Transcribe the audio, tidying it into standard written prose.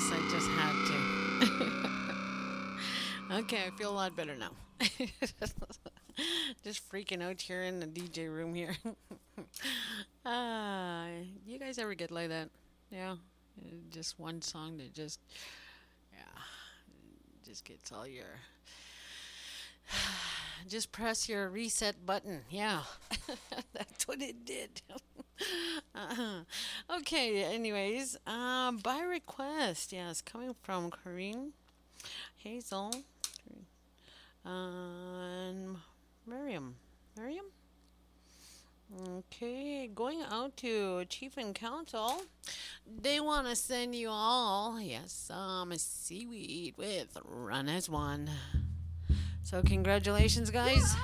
Yes, I just had to. Okay, I feel a lot better now. Just freaking out here in the DJ room here. uh, you guys ever get like that? Yeah, just one song that yeah, just gets all your. Just press your reset button. Yeah, that's what it did. uh Okay, anyways, by request, yes, coming from Kareem, Hazel, and Miriam. Miriam? Okay, going out to Chief and Council. They want to send you all, yes, some seaweed with Run as One. So, congratulations, guys.